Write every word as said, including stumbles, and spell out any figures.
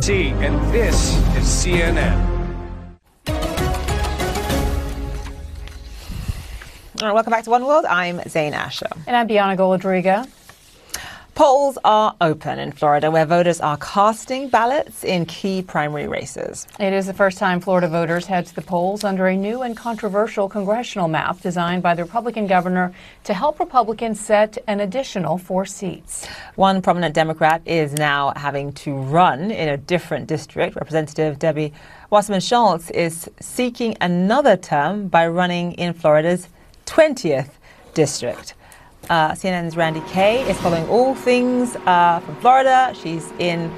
T, and this is C N N. All right, welcome back to One World. I'm Zain Asher. And I'm Bianca Goladriga. Polls are open in Florida, where voters are casting ballots in key primary races. It is the first time Florida voters head to the polls under a new and controversial congressional map designed by the Republican governor to help Republicans set an additional four seats. One prominent Democrat is now having to run in a different district. Representative Debbie Wasserman Schultz is seeking another term by running in Florida's twentieth district. Uh, C N N's Randi Kaye is following all things uh, from Florida. She's in